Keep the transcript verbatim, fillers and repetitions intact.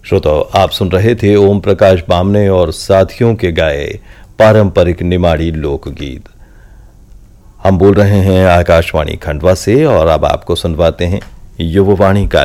श्रोताओ, आप सुन रहे थे ओम प्रकाश बामने और साथियों के गाए पारंपरिक निमाड़ी लोकगीत। हम बोल रहे हैं आकाशवाणी खंडवा से और अब आपको सुनवाते हैं युववाणी कार्यक्रम।